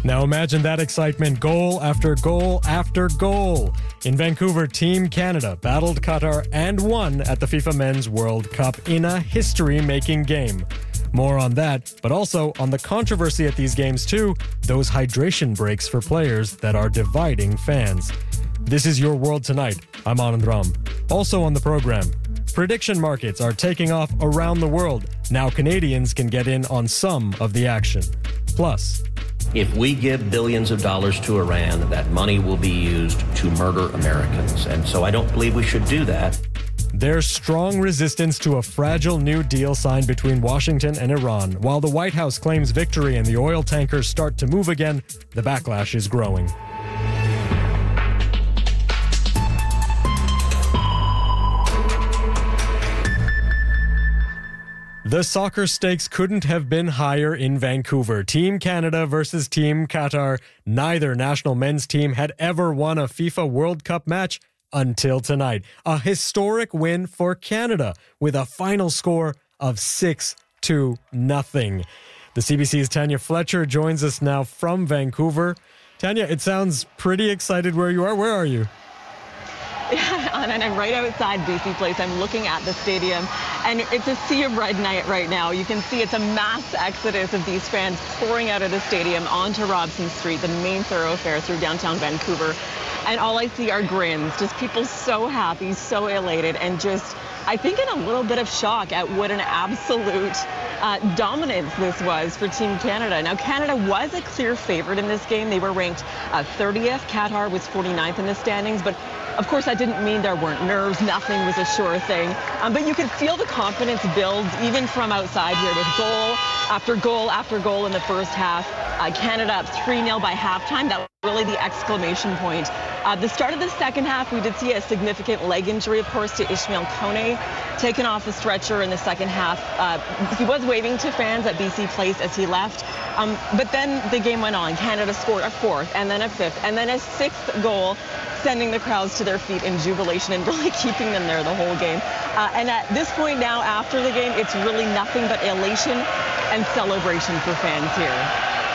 Now imagine that excitement, goal after goal after goal. In Vancouver, Team Canada battled Qatar and won at the FIFA Men's World Cup in a history-making game. More on that, but also on the controversy at these games too, those hydration breaks for players that are dividing fans. This is Your World Tonight. I'm Anand Ram. Also on the program, prediction markets are taking off around the world. Now Canadians can get in on some of the action. Plus, if we give billions of dollars to Iran, that money will be used to murder Americans. And so I don't believe we should do that. there's strong resistance to a fragile new deal signed between Washington and Iran. While the White House claims victory and the oil tankers start to move again, the backlash is growing. The soccer stakes couldn't have been higher in Vancouver. Team Canada versus Team Qatar. Neither national men's team had ever won a FIFA World Cup match until tonight. A historic win for Canada with a final score of 6-0. The CBC's Tanya Fletcher joins us now from Vancouver. Tanya, it sounds pretty excited where you are. Where are you? Yeah, and I'm right outside BC Place. I'm looking at the stadium, and it's a sea of red night right now. You can see it's a mass exodus of these fans pouring out of the stadium onto Robson Street, the main thoroughfare through downtown Vancouver. And all I see are grins, just people so happy, so elated, and just, I think, in a little bit of shock at what an absolute dominance this was for Team Canada. Now, Canada was a clear favorite in this game. They were ranked 30th. Qatar was 49th in the standings, but of course, that didn't mean there weren't nerves. Nothing was a sure thing. But you could feel the confidence build even from outside here with goal after goal after goal in the first half. Canada up 3-0 by halftime. That was really the exclamation point. The start of the second half, we did see a significant leg injury, of course, to Ishmael Kone, taken off the stretcher in the second half. He was waving to fans at BC Place as he left. But then the game went on. Canada scored a fourth and then a fifth and then a sixth goal, sending the crowds to their feet in jubilation and really keeping them there the whole game. And at this point now, after the game, it's really nothing but elation and celebration for fans here.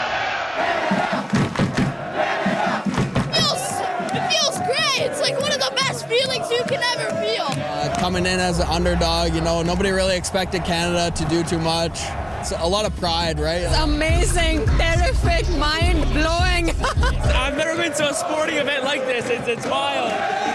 It feels great. It's like one of the best feelings you can ever feel. Coming in as an underdog, nobody really expected Canada to do too much. It's a lot of pride, right? It's amazing, terrific, mind-blowing. I've never been to a sporting event like this. It's wild.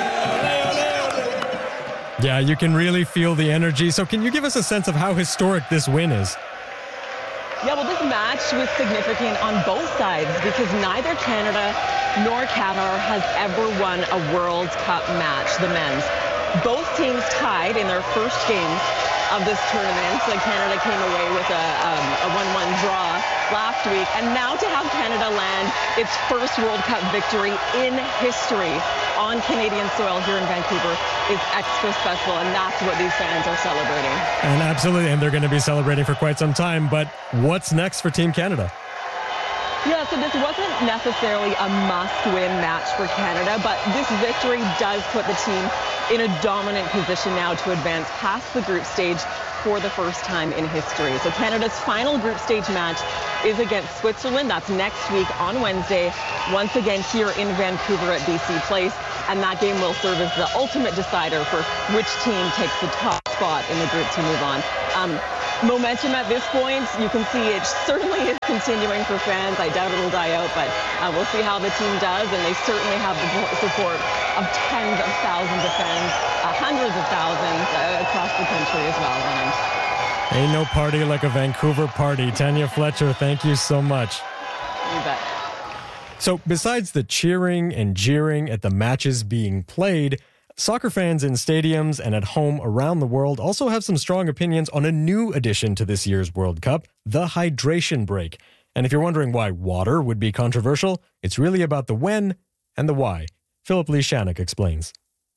Yeah, you can really feel the energy. So can you give us a sense of how historic this win is? Yeah, well, this match was significant on both sides because neither Canada nor Qatar has ever won a World Cup match, the men's. Both teams tied in their first games of this tournament. So Canada came away with a 1-1 draw last week. And now to have Canada land its first World Cup victory in history on Canadian soil here in Vancouver is extra special. And that's what these fans are celebrating. And absolutely, and they're going to be celebrating for quite some time. But what's next for Team Canada? Yeah, so this wasn't necessarily a must-win match for Canada, but this victory does put the team in a dominant position now to advance past the group stage for the first time in history. So Canada's final group stage match is against Switzerland. That's next week on Wednesday, once again here in Vancouver at BC Place. And that game will serve as the ultimate decider for which team takes the top spot in the group to move on. Momentum at this point, you can see it certainly is continuing for fans. I doubt it'll die out, but we'll see how the team does. And they certainly have the support of tens of thousands of fans, hundreds of thousands across the country as well. Ain't no party like a Vancouver party. Tanya Fletcher, thank you so much. You bet. So besides the cheering and jeering at the matches being played, soccer fans in stadiums and at home around the world also have some strong opinions on a new addition to this year's World Cup, the hydration break. And if you're wondering why water would be controversial, it's really about the when and the why. Philip Lee Shannock explains.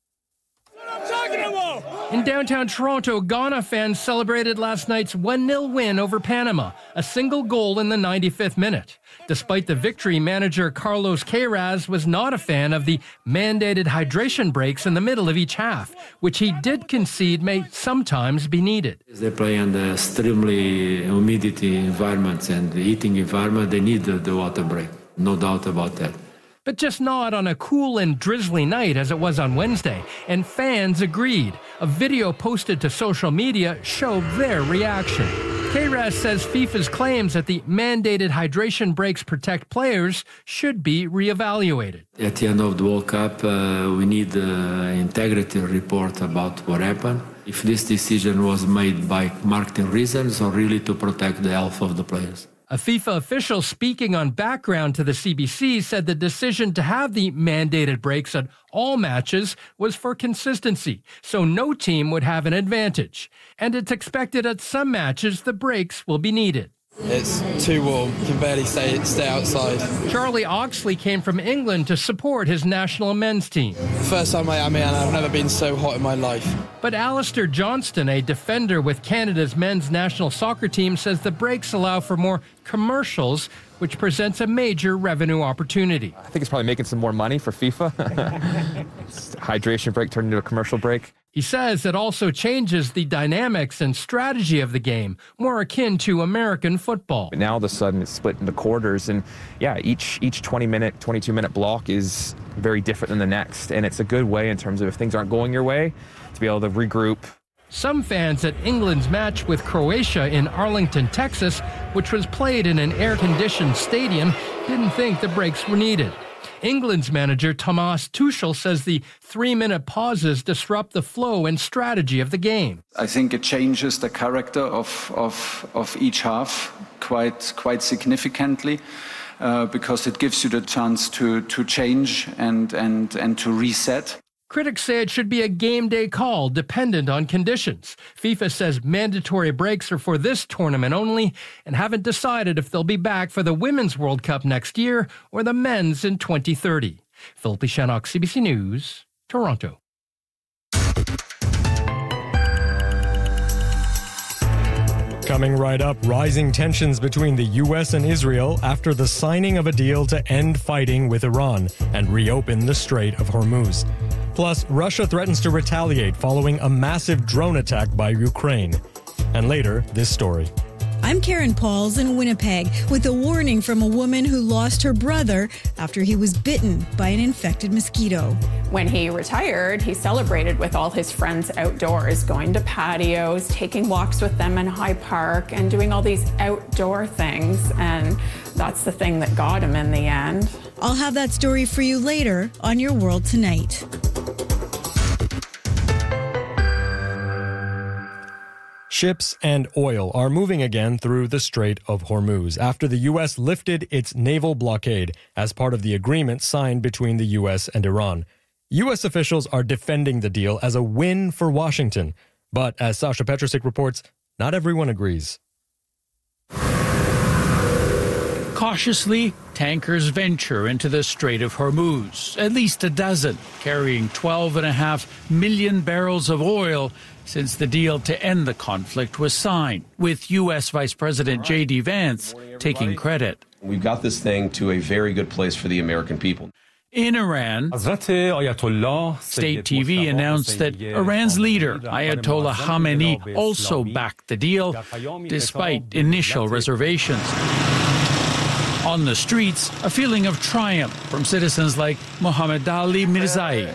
In downtown Toronto, Ghana fans celebrated last night's 1-0 win over Panama, a single goal in the 95th minute. Despite the victory, manager Carlos Queiroz was not a fan of the mandated hydration breaks in the middle of each half, which he did concede may sometimes be needed. They play in the extremely humidity environments and heating environment. They need the water break. No doubt about that. But just not on a cool and drizzly night as it was on Wednesday, and fans agreed. A video posted to social media showed their reaction. Queiroz says FIFA's claims that the mandated hydration breaks protect players should be reevaluated. At the end of the World Cup, we need an integrity report about what happened. If this decision was made by marketing reasons or really to protect the health of the players. A FIFA official speaking on background to the CBC said the decision to have the mandated breaks at all matches was for consistency, so no team would have an advantage. And it's expected at some matches the breaks will be needed. It's too warm. You can barely stay outside. Charlie Oxley came from England to support his national men's team. First time I'm here, and I've never been so hot in my life. But Alistair Johnston, a defender with Canada's men's national soccer team, says the breaks allow for more commercials, which presents a major revenue opportunity. I think it's probably making some more money for FIFA. Hydration break turned into a commercial break. He says it also changes the dynamics and strategy of the game, more akin to American football. Now all of a sudden it's split into quarters, and yeah, each 20-minute, 22-minute block is very different than the next, and it's a good way in terms of if things aren't going your way, to be able to regroup. Some fans at England's match with Croatia in Arlington, Texas, which was played in an air-conditioned stadium, didn't think the breaks were needed. England's manager Thomas Tuchel says the 3-minute pauses disrupt the flow and strategy of the game. I think it changes the character of each half quite significantly because it gives you the chance to change and to reset. Critics say it should be a game day call dependent on conditions. FIFA says mandatory breaks are for this tournament only and haven't decided if they'll be back for the Women's World Cup next year or the men's in 2030. Philippe Shannock, CBC News, Toronto. Coming right up, rising tensions between the U.S. and Israel after the signing of a deal to end fighting with Iran and reopen the Strait of Hormuz. Plus, Russia threatens to retaliate following a massive drone attack by Ukraine. And later, this story. I'm Karen Pauls in Winnipeg with a warning from a woman who lost her brother after he was bitten by an infected mosquito. When he retired, he celebrated with all his friends outdoors, going to patios, taking walks with them in High Park, and doing all these outdoor things. And that's the thing that got him in the end. I'll have that story for you later on Your World Tonight. Ships and oil are moving again through the Strait of Hormuz after the U.S. lifted its naval blockade as part of the agreement signed between the U.S. and Iran. U.S. officials are defending the deal as a win for Washington. But as Sasha Petrusik reports, not everyone agrees. Cautiously, tankers venture into the Strait of Hormuz, at least a dozen, carrying 12.5 million barrels of oil since the deal to end the conflict was signed, with U.S. Vice President J.D. Vance taking credit. We've got this thing to a very good place for the American people. In Iran, State TV announced that Iran's leader, Ayatollah Khamenei, also backed the deal, despite initial reservations. On the streets, a feeling of triumph from citizens like Mohammed Ali Mirzai.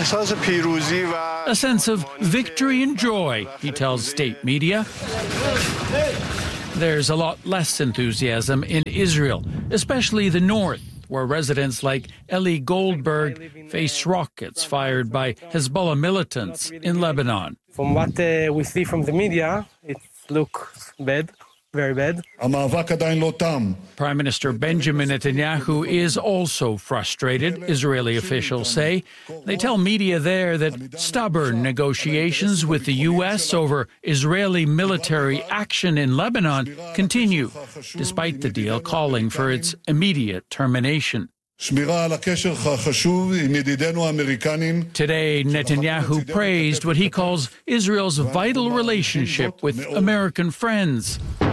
A sense of victory and joy, he tells state media. There's a lot less enthusiasm in Israel, especially the north, where residents like Eli Goldberg face rockets fired by Hezbollah militants in Lebanon. From what we see from the media, it looks bad. Very bad. Prime Minister Benjamin Netanyahu is also frustrated, Israeli officials say. They tell media there that stubborn negotiations with the U.S. over Israeli military action in Lebanon continue, despite the deal calling for its immediate termination. Today, Netanyahu praised what he calls Israel's vital relationship with American friends,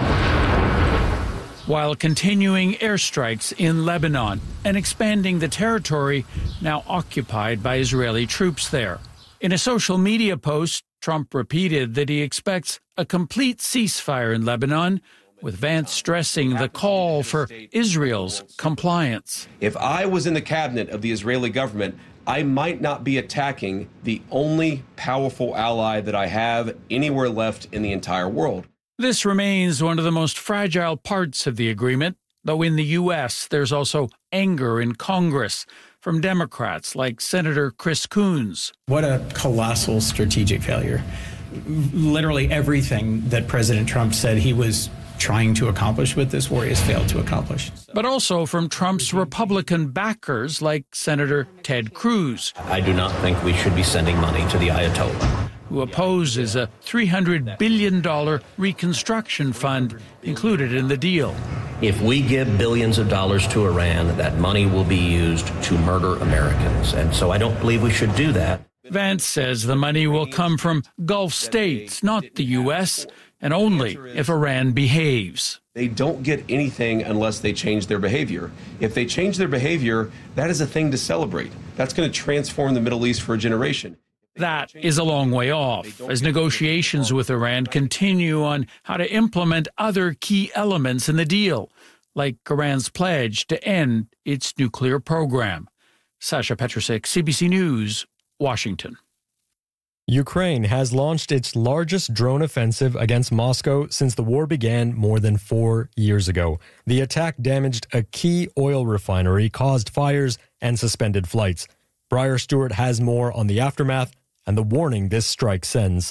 while continuing airstrikes in Lebanon and expanding the territory now occupied by Israeli troops there. In a social media post, Trump repeated that he expects a complete ceasefire in Lebanon, with Vance stressing the call for Israel's compliance. If I was in the cabinet of the Israeli government, I might not be attacking the only powerful ally that I have anywhere left in the entire world. This remains one of the most fragile parts of the agreement, though in the U.S. there's also anger in Congress from Democrats like Senator Chris Coons. What a colossal strategic failure. Literally everything that President Trump said he was trying to accomplish with this war has failed to accomplish. But also from Trump's Republican backers like Senator Ted Cruz. I do not think we should be sending money to the Ayatollah, who opposes a $300 billion reconstruction fund included in the deal. If we give billions of dollars to Iran, that money will be used to murder Americans. And so I don't believe we should do that. Vance says the money will come from Gulf states, not the U.S., and only if Iran behaves. They don't get anything unless they change their behavior. If they change their behavior, that is a thing to celebrate. That's going to transform the Middle East for a generation. That is a long way off as negotiations with Iran continue on how to implement other key elements in the deal, like Iran's pledge to end its nuclear program. Sasha Petrusek, CBC News, Washington. Ukraine has launched its largest drone offensive against Moscow since the war began more than 4 years ago. The attack damaged a key oil refinery, caused fires, and suspended flights. Briar Stewart has more on the aftermath and the warning this strike sends.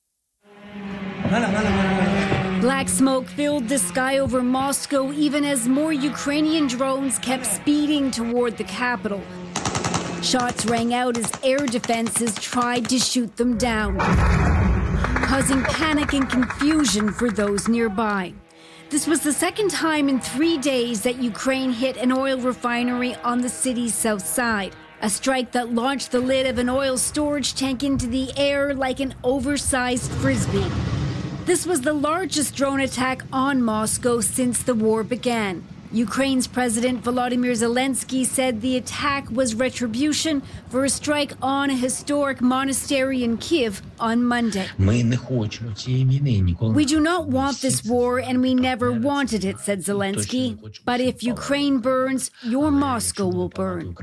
Black smoke filled the sky over Moscow even as more Ukrainian drones kept speeding toward the capital. Shots rang out as air defenses tried to shoot them down, causing panic and confusion for those nearby. This was the second time in 3 days that Ukraine hit an oil refinery on the city's south side, a strike that launched the lid of an oil storage tank into the air like an oversized frisbee. This was the largest drone attack on Moscow since the war began. Ukraine's President Volodymyr Zelensky said the attack was retribution for a strike on a historic monastery in Kyiv on Monday. We do not want this war and we never wanted it, said Zelensky. But if Ukraine burns, your Moscow will burn.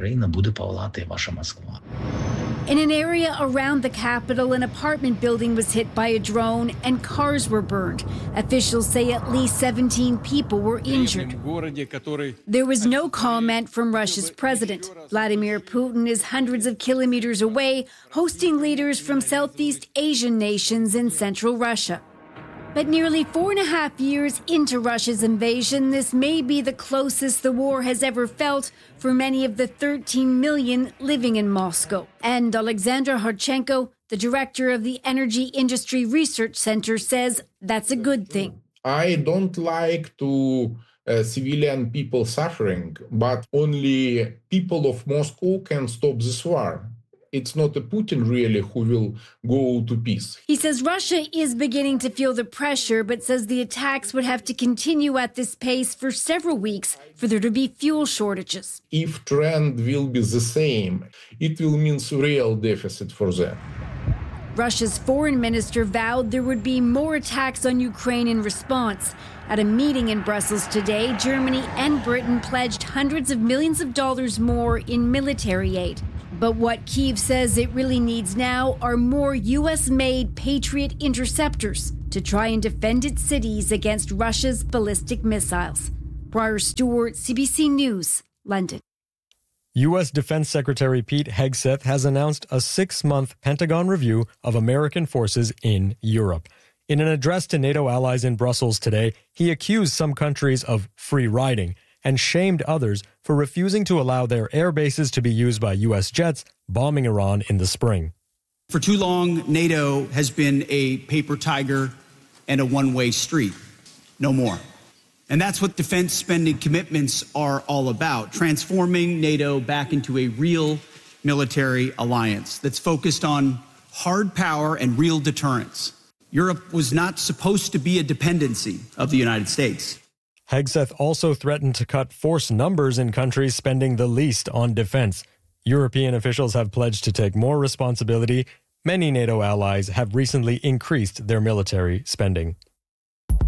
In an area around the capital, an apartment building was hit by a drone and cars were burned. Officials say at least 17 people were injured. There was no comment from Russia's president. Vladimir Putin is hundreds of kilometers away, hosting leaders from Southeast Asian nations in central Russia. But nearly 4.5 years into Russia's invasion, this may be the closest the war has ever felt for many of the 13 million living in Moscow. And Alexandra Harchenko, the director of the Energy Industry Research Center, says that's a good thing. I don't like to civilian people suffering, but only people of Moscow can stop this war. It's not a Putin really who will go to peace. He says Russia is beginning to feel the pressure, but says the attacks would have to continue at this pace for several weeks for there to be fuel shortages. If trend will be the same, it will mean real deficit for them. Russia's foreign minister vowed there would be more attacks on Ukraine in response. At a meeting in Brussels today, Germany and Britain pledged hundreds of millions of dollars more in military aid. But what Kyiv says it really needs now are more U.S.-made Patriot interceptors to try and defend its cities against Russia's ballistic missiles. Briar Stewart, CBC News, London. U.S. Defense Secretary Pete Hegseth has announced a 6-month Pentagon review of American forces in Europe. In an address to NATO allies in Brussels today, he accused some countries of free riding and shamed others for refusing to allow their air bases to be used by U.S. jets bombing Iran in the spring. For too long, NATO has been a paper tiger and a one-way street. No more. And that's what defense spending commitments are all about, transforming NATO back into a real military alliance that's focused on hard power and real deterrence. Europe was not supposed to be a dependency of the United States. Hegseth also threatened to cut force numbers in countries spending the least on defense. European officials have pledged to take more responsibility. Many NATO allies have recently increased their military spending.